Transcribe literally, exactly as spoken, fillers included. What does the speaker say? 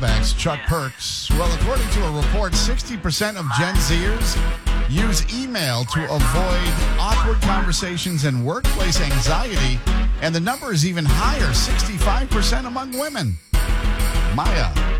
Backs Chuck Perks. Well, according to a report, sixty percent of Gen Zers use email to avoid awkward conversations and workplace anxiety, and the number is even higher, sixty-five percent among women. Maya.